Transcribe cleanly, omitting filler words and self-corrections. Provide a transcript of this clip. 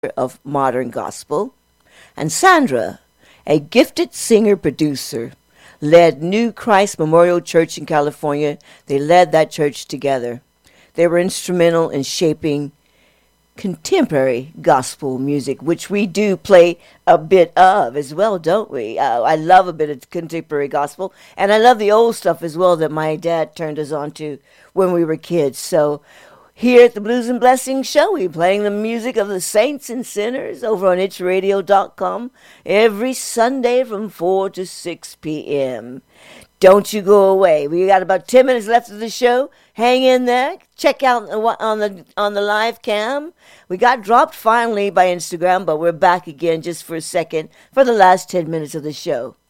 of modern gospel, and Sandra, a gifted singer-producer, led New Christ Memorial Church in California. They led that church together. They were instrumental in shaping contemporary gospel music, which we do play a bit of as well, don't we? I love a bit of contemporary gospel, and I love the old stuff as well that my dad turned us on to when we were kids. So here at the Blues and Blessings Show, we're playing the music of the saints and sinners over on itchradio.com every Sunday from 4 to 6 p.m. Don't you go away. We got about 10 minutes left of the show. Hang in there. Check out on the live cam. We got dropped finally by Instagram, but we're back again just for a second for the last 10 minutes of the show.